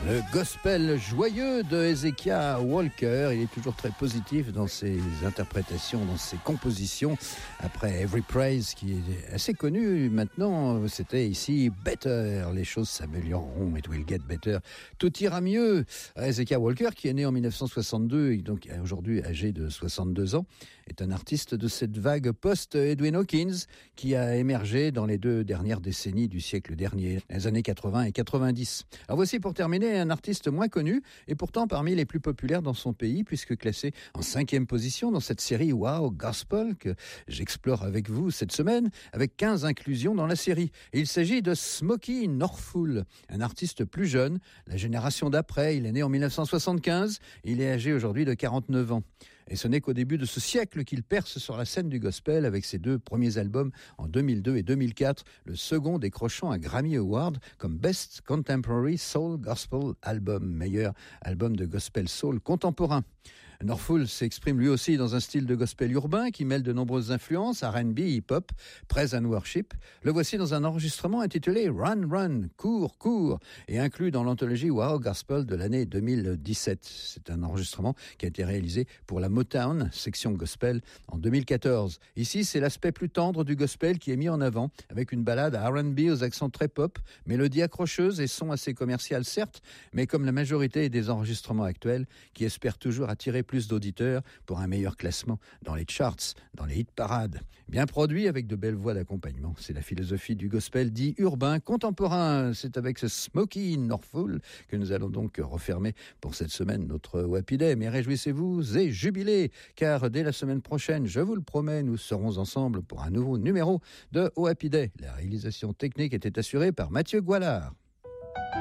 Le gospel joyeux de Hezekiah Walker, il est toujours très positif dans ses interprétations, dans ses compositions. Après Every Praise, qui est assez connu maintenant, c'était ici Better. Les choses s'amélioreront, it will get better. Tout ira mieux. Hezekiah Walker, qui est né en 1962 et donc aujourd'hui âgé de 62 ans, est un artiste de cette vague post-Edwin Hawkins qui a émergé dans les 2 dernières décennies du siècle dernier, les années 80 et 90. Alors voici pour terminer un artiste moins connu et pourtant parmi les plus populaires dans son pays puisque classé en 5e position dans cette série Wow Gospel que j'explore avec vous cette semaine avec 15 inclusions dans la série. Et il s'agit de Smokie Norful, un artiste plus jeune, la génération d'après. Il est né en 1975 et il est âgé aujourd'hui de 49 ans. Et ce n'est qu'au début de ce siècle qu'il perce sur la scène du gospel avec ses 2 premiers albums en 2002 et 2004, le second décrochant un Grammy Award comme Best Contemporary Soul Gospel Album, meilleur album de gospel soul contemporain. Norful s'exprime lui aussi dans un style de gospel urbain qui mêle de nombreuses influences, R&B, hip-hop, praise and worship. Le voici dans un enregistrement intitulé Run Run, cours, cours, et inclus dans l'anthologie Wow Gospel de l'année 2017. C'est un enregistrement qui a été réalisé pour la Motown, section gospel, en 2014. Ici, c'est l'aspect plus tendre du gospel qui est mis en avant, avec une ballade R&B aux accents très pop, mélodie accrocheuse et son assez commercial certes, mais comme la majorité des enregistrements actuels, qui espèrent toujours attirer plus d'auditeurs pour un meilleur classement dans les charts, dans les hit parades. Bien produit avec de belles voix d'accompagnement. C'est la philosophie du gospel dit urbain contemporain. C'est avec ce Smokie Norful que nous allons donc refermer pour cette semaine notre Happy Day. Mais réjouissez-vous et jubilez, car dès la semaine prochaine, je vous le promets, nous serons ensemble pour un nouveau numéro de Happy Day. La réalisation technique était assurée par Mathieu Goualard.